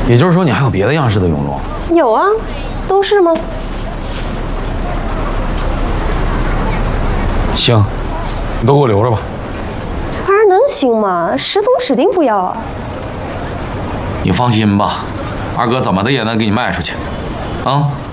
也就是说，你还有别的样式的泳装？ 有啊，都是吗？ 行，你都给我留着吧。 这玩意儿能行吗？石总指定不要啊。 你放心吧，二哥怎么的也能给你卖出去，啊。